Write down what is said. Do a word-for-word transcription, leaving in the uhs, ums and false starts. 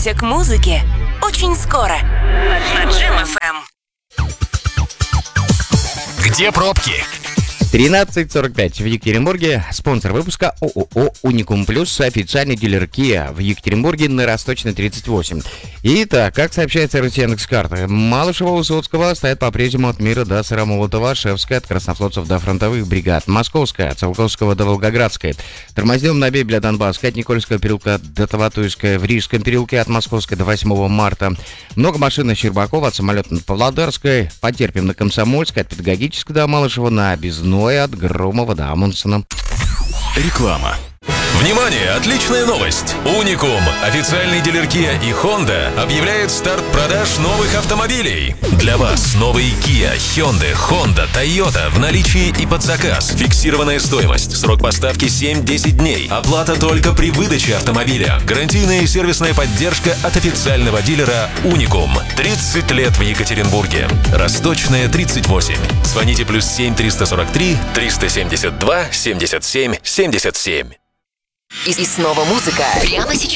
Приготовься к музыке очень скоро на Джем эф эм. Где пробки? тринадцать сорок пять в Екатеринбурге. Спонсор выпуска ООО «Уникум Плюс», официальный дилер Kia в Екатеринбурге на Росточной тридцать восемь. Итак, как сообщается эр ти эн экс-карта, Малышево-Высоцкого стоят по-прежнему от Мира до Сыромолотова, Шевская от Краснофлотцев до фронтовых бригад, Московская от Циолковского до Волгоградской. Тормознем на Бебеля Донбасская от Никольского переулка до Таватуйской, в Рижском переулке от Московской до восьмого марта. Много машин на Щербакова от самолета на Павлодарской. Потерпим на Комсомольской от Педагогической до Малышева, на Объездной от Громова до Амундсена. Реклама. Внимание! Отличная новость! Уникум, официальный дилер Kia и Honda, объявляет старт продаж новых автомобилей. Для вас новые Kia, Hyundai, Honda, Toyota в наличии и под заказ. Фиксированная стоимость. Срок поставки семь-десять дней. Оплата только при выдаче автомобиля. Гарантийная и сервисная поддержка от официального дилера Уникум. тридцать лет в Екатеринбурге. Росточная тридцать восемь. Звоните плюс семь триста сорок три триста семьдесят два семьдесят семь семьдесят семь. И, и снова музыка. Прямо сейчас.